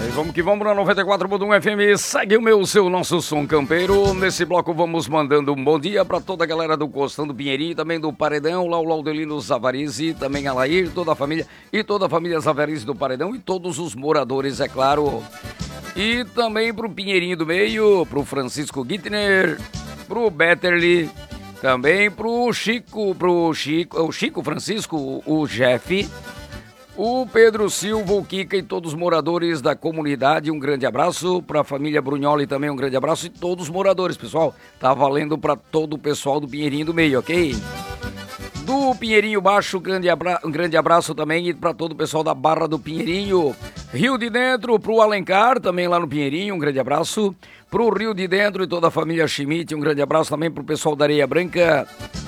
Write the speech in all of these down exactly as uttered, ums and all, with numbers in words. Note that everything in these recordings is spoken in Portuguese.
Aí vamos que vamos na noventa e quatro ponto um F M, segue o meu, o seu, nosso som campeiro. Nesse bloco vamos mandando um bom dia para toda a galera do Costão do Pinheirinho, também do Paredão, lá o Laudelino Zavarizi, também a Lair, toda a família e toda a família Zavarizi do Paredão e todos os moradores, é claro. E também pro Pinheirinho do Meio, pro Francisco Gittner, pro Betterly, também pro Chico, pro Chico, o Chico Francisco, o Jeff, o Pedro Silva, o Kika e todos os moradores da comunidade, um grande abraço. Para a família Brunholi também um grande abraço e todos os moradores, pessoal. Tá valendo para todo o pessoal do Pinheirinho do Meio, ok? Do Pinheirinho Baixo, grande abra... um grande abraço também e para todo o pessoal da Barra do Pinheirinho. Rio de Dentro, pro Alencar, também lá no Pinheirinho, um grande abraço. Pro Rio de Dentro e toda a família Schmidt, um grande abraço também pro pessoal da Areia Branca.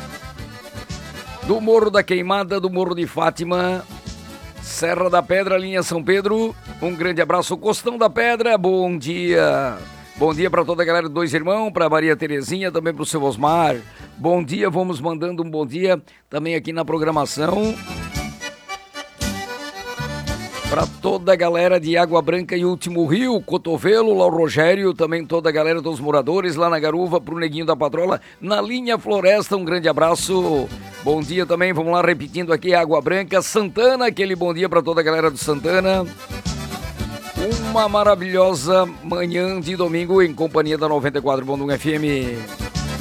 Do Morro da Queimada, do Morro de Fátima, Serra da Pedra, linha São Pedro, um grande abraço. Costão da Pedra, bom dia. Bom dia para toda a galera do Dois Irmãos, para Maria Terezinha, também para o seu Osmar. Bom dia, vamos mandando um bom dia também aqui na programação. Para toda a galera de Água Branca e Último Rio, Cotovelo, lá o Rogério, também toda a galera dos moradores lá na Garuva, pro Neguinho da Patrola, na linha Floresta, um grande abraço. Bom dia também, vamos lá repetindo aqui, Água Branca, Santana, aquele bom dia para toda a galera do Santana. Uma maravilhosa manhã de domingo em companhia da noventa e quatro ponto um F M.